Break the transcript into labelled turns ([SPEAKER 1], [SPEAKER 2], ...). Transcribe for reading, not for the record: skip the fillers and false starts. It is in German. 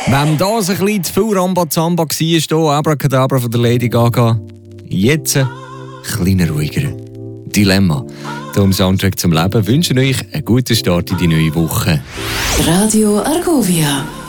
[SPEAKER 1] Wenn das ein bisschen zu viel Rambazamba war, hier Abracadabra von der Lady Gaga, jetzt ein kleiner ruhiger. Dilemma. Hier im Soundtrack zum Leben wünschen euch einen guten Start in die neue Woche.
[SPEAKER 2] Radio Argovia.